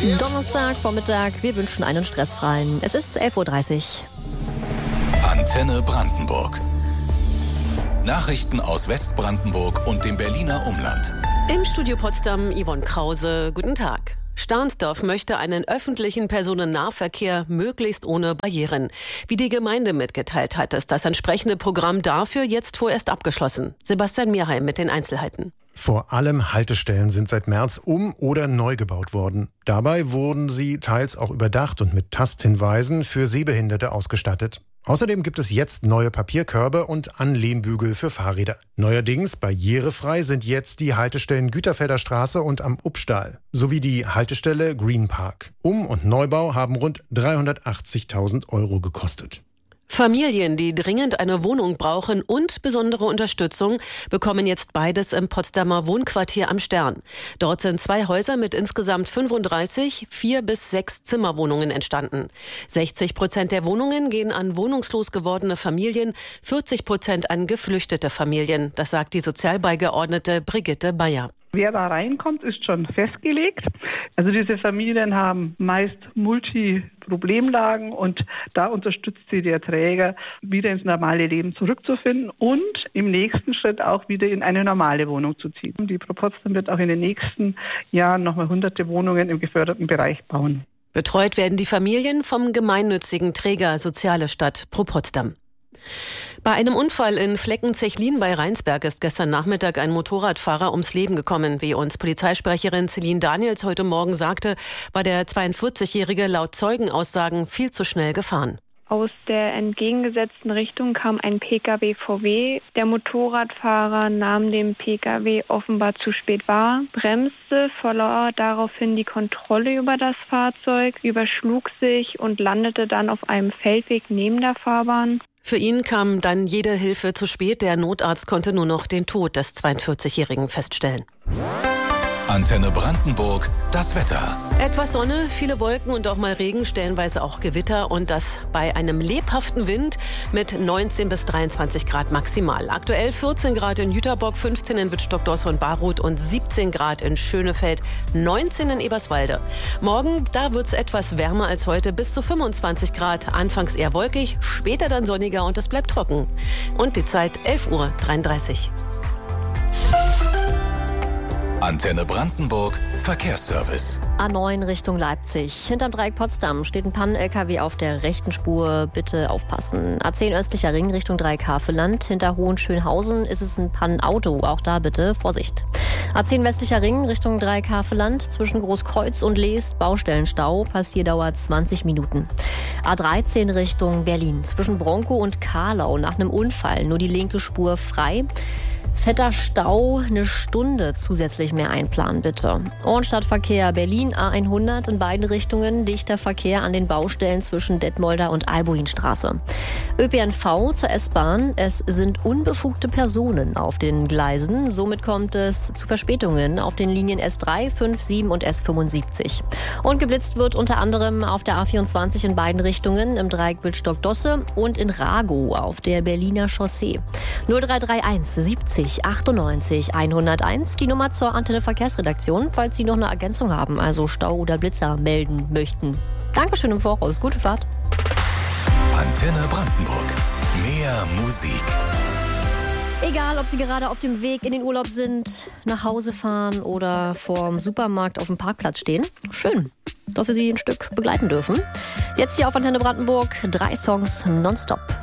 Donnerstag, Vormittag, wir wünschen einen stressfreien. Es ist 11.30 Uhr. Antenne Brandenburg. Nachrichten aus Westbrandenburg und dem Berliner Umland. Im Studio Potsdam Yvonne Krause. Guten Tag. Stahnsdorf möchte einen öffentlichen Personennahverkehr möglichst ohne Barrieren. Wie die Gemeinde mitgeteilt hat, ist das entsprechende Programm dafür jetzt vorerst abgeschlossen. Sebastian Mierheim mit den Einzelheiten. Vor allem Haltestellen sind seit März oder neu gebaut worden. Dabei wurden sie teils auch überdacht und mit Tasthinweisen für Sehbehinderte ausgestattet. Außerdem gibt es jetzt neue Papierkörbe und Anlehnbügel für Fahrräder. Neuerdings barrierefrei sind jetzt die Haltestellen Güterfelder Straße und am Upstahl sowie die Haltestelle Green Park. Um- und Neubau haben rund 380.000 € gekostet. Familien, die dringend eine Wohnung brauchen und besondere Unterstützung, bekommen jetzt beides im Potsdamer Wohnquartier am Stern. Dort sind 2 Häuser mit insgesamt 35 4- bis 6 Zimmerwohnungen entstanden. 60% der Wohnungen gehen an wohnungslos gewordene Familien, 40% an geflüchtete Familien. Das sagt die Sozialbeigeordnete Brigitte Bayer. Wer da reinkommt, ist schon festgelegt. Also diese Familien haben meist Multi-Problemlagen und da unterstützt sie der Träger, wieder ins normale Leben zurückzufinden und im nächsten Schritt auch wieder in eine normale Wohnung zu ziehen. Die Pro Potsdam wird auch in den nächsten Jahren nochmal hunderte Wohnungen im geförderten Bereich bauen. Betreut werden die Familien vom gemeinnützigen Träger Soziale Stadt Pro Potsdam. Bei einem Unfall in Fleckenzechlin bei Rheinsberg ist gestern Nachmittag ein Motorradfahrer ums Leben gekommen. Wie uns Polizeisprecherin Celine Daniels heute Morgen sagte, war der 42-Jährige laut Zeugenaussagen viel zu schnell gefahren. Aus der entgegengesetzten Richtung kam ein Pkw VW. Der Motorradfahrer nahm den Pkw offenbar zu spät wahr, bremste, verlor daraufhin die Kontrolle über das Fahrzeug, überschlug sich und landete dann auf einem Feldweg neben der Fahrbahn. Für ihn kam dann jede Hilfe zu spät. Der Notarzt konnte nur noch den Tod des 42-Jährigen feststellen. Antenne Brandenburg, das Wetter. Etwas Sonne, viele Wolken und auch mal Regen, stellenweise auch Gewitter und das bei einem lebhaften Wind mit 19 bis 23 Grad maximal. Aktuell 14 Grad in Jüterbock, 15 in Wittstock, Doss und Barroth und 17 Grad in Schönefeld, 19 in Eberswalde. Morgen, da wird's etwas wärmer als heute, bis zu 25 Grad. Anfangs eher wolkig, später dann sonniger und es bleibt trocken. Und die Zeit 11:33 Uhr. Antenne Brandenburg, Verkehrsservice. A9 Richtung Leipzig. Hinterm Dreieck Potsdam steht ein Pannen-LKW auf der rechten Spur. Bitte aufpassen. A10 östlicher Ring Richtung Dreieck Havelland. Hinter Hohenschönhausen ist es ein Pannenauto. Auch da bitte Vorsicht. A10 westlicher Ring Richtung Dreieck Havelland. Zwischen Großkreuz und Leest Baustellenstau. Passierdauer 20 Minuten. A13 Richtung Berlin. Zwischen Bronkow und Karlau nach einem Unfall. Nur die linke Spur frei. Fetter Stau, 1 Stunde zusätzlich mehr einplanen, bitte. Ohrenstadtverkehr Berlin A100 in beiden Richtungen. Dichter Verkehr an den Baustellen zwischen Detmolder und Albuinstraße. ÖPNV zur S-Bahn. Es sind unbefugte Personen auf den Gleisen. Somit kommt es zu Verspätungen auf den Linien S3, 5, 7 und S75. Und geblitzt wird unter anderem auf der A24 in beiden Richtungen, im Dreieck Wittstock-Dosse und in Ragow auf der Berliner Chaussee. 0331 70 98 101, die Nummer zur Antenne Verkehrsredaktion, falls Sie noch eine Ergänzung haben, also Stau oder Blitzer melden möchten. Dankeschön im Voraus, gute Fahrt. Antenne Brandenburg, mehr Musik. Egal, ob Sie gerade auf dem Weg in den Urlaub sind, nach Hause fahren oder vorm Supermarkt auf dem Parkplatz stehen. Schön, dass wir Sie ein Stück begleiten dürfen. Jetzt hier auf Antenne Brandenburg 3 Songs nonstop.